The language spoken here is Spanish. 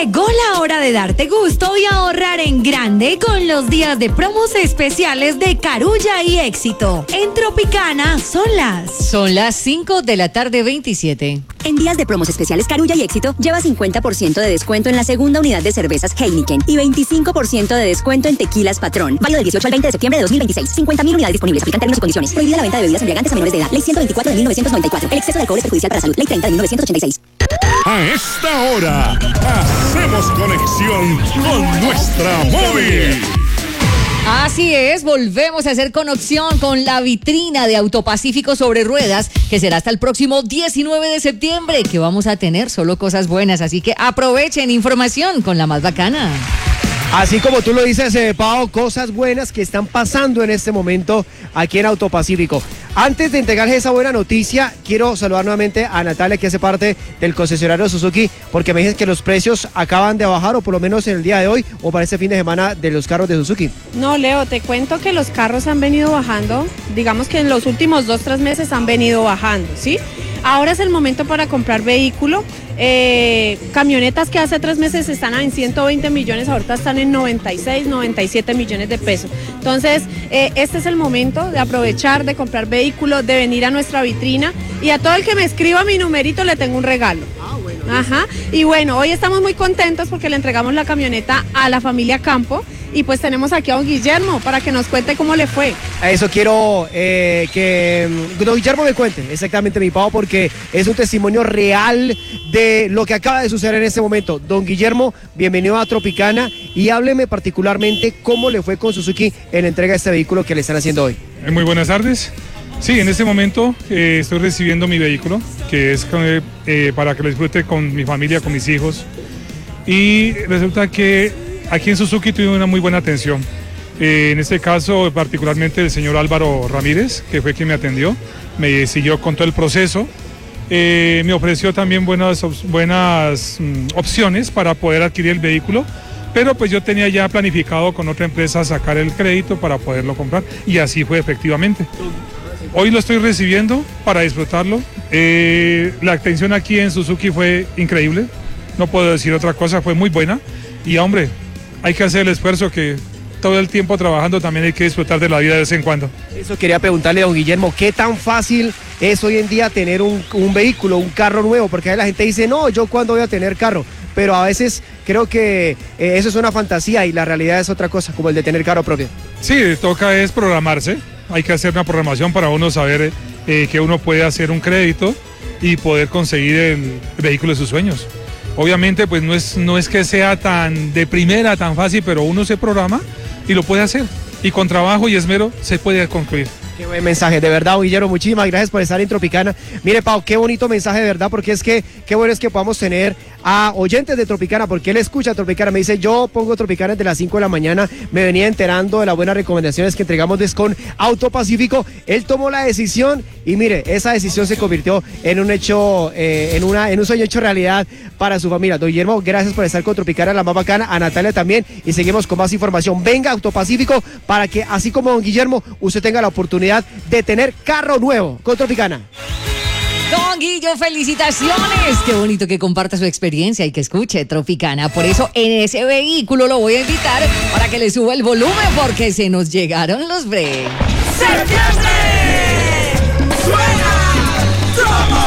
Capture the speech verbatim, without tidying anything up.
Llegó la hora de darte gusto y ahorrar en grande con los días de promos especiales de Carulla y Éxito. En Tropicana son las... Son las cinco de la tarde, veintisiete. En días de promos especiales Carulla y Éxito, lleva cincuenta por ciento de descuento en la segunda unidad de cervezas Heineken y veinticinco por ciento de descuento en tequilas Patrón. Válido del dieciocho al veinte de septiembre de dos mil veintiséis. cincuenta mil unidades disponibles. Aplican términos y condiciones. Prohibida la venta de bebidas embriagantes a menores de edad. Ley ciento veinticuatro de mil novecientos noventa y cuatro. El exceso de alcohol es perjudicial para la salud. Ley treinta de mil novecientos ochenta y seis. A esta hora, hacemos conexión con nuestra móvil. Así es, volvemos a hacer conexión con la vitrina de Autopacífico sobre ruedas, que será hasta el próximo diecinueve de septiembre, que vamos a tener solo cosas buenas, así que aprovechen información con la más bacana. Así como tú lo dices, eh, Pau, cosas buenas que están pasando en este momento aquí en Autopacífico. Antes de entregarles esa buena noticia, quiero saludar nuevamente a Natalia, que hace parte del concesionario Suzuki, porque me dicen que los precios acaban de bajar, o por lo menos en el día de hoy, o para este fin de semana, de los carros de Suzuki. No, Leo, te cuento que los carros han venido bajando, digamos que en los últimos dos, tres meses han venido bajando, ¿sí? Ahora es el momento para comprar vehículo. Eh, camionetas que hace tres meses estaban en ciento veinte millones, ahorita están en noventa y seis, noventa y siete millones de pesos. Entonces, eh, este es el momento de aprovechar, de comprar vehículo, de venir a nuestra vitrina, y a todo el que me escriba mi numerito le tengo un regalo. Ah, bueno. Ajá. Y bueno, hoy estamos muy contentos porque le entregamos la camioneta a la familia Campo. Y pues tenemos aquí a don Guillermo para que nos cuente cómo le fue. A eso quiero eh, que don Guillermo me cuente exactamente, mi Pau, porque es un testimonio real de lo que acaba de suceder en este momento. Don Guillermo, bienvenido a Tropicana y hábleme particularmente cómo le fue con Suzuki en la entrega de este vehículo que le están haciendo hoy. Muy buenas tardes. Sí, en este momento eh, estoy recibiendo mi vehículo, que es eh, para que lo disfrute con mi familia, con mis hijos. Y resulta que aquí en Suzuki tuve una muy buena atención. Eh, en este caso, particularmente el señor Álvaro Ramírez, que fue quien me atendió, me siguió con todo el proceso. Eh, me ofreció también buenas, buenas mm, opciones para poder adquirir el vehículo, pero pues yo tenía ya planificado con otra empresa sacar el crédito para poderlo comprar, y así fue efectivamente. Hoy lo estoy recibiendo para disfrutarlo. Eh, la atención aquí en Suzuki fue increíble, no puedo decir otra cosa, fue muy buena. Y hombre, hay que hacer el esfuerzo, que todo el tiempo trabajando también hay que disfrutar de la vida de vez en cuando. Eso quería preguntarle a don Guillermo, ¿qué tan fácil es hoy en día tener un, un vehículo, un carro nuevo? Porque ahí la gente dice, no, ¿yo cuándo voy a tener carro? Pero a veces creo que eh, eso es una fantasía y la realidad es otra cosa, como el de tener carro propio. Sí, toca es programarse, hay que hacer una programación para uno saber eh, que uno puede hacer un crédito y poder conseguir el vehículo de sus sueños. Obviamente pues no es, no es que sea tan de primera, tan fácil, pero uno se programa y lo puede hacer. Y con trabajo y esmero se puede concluir. Qué buen mensaje, de verdad, Guillermo, muchísimas gracias por estar en Tropicana. Mire, Pau, qué bonito mensaje, de verdad, porque es que qué bueno es que podamos tener a oyentes de Tropicana, porque él escucha Tropicana, me dice, yo pongo Tropicana desde las cinco de la mañana, me venía enterando de las buenas recomendaciones que entregamos desde con Autopacífico, él tomó la decisión y mire, esa decisión se convirtió en un hecho, eh, en, una, en un sueño hecho realidad para su familia. Don Guillermo, gracias por estar con Tropicana, la más bacana, a Natalia también, y seguimos con más información. Venga Autopacífico para que, así como don Guillermo, usted tenga la oportunidad de tener carro nuevo con Tropicana. Don Guillo, felicitaciones. Qué bonito que comparta su experiencia y que escuche Tropicana. Por eso en ese vehículo lo voy a invitar para que le suba el volumen, porque se nos llegaron los breaks. ¡Septiembre! ¡Suena! ¡Somos!